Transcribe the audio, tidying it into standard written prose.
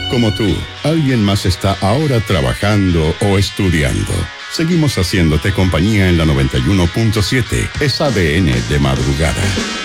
Como tú, alguien más está ahora trabajando o estudiando. Seguimos haciéndote compañía en la 91.7, es ADN de madrugada.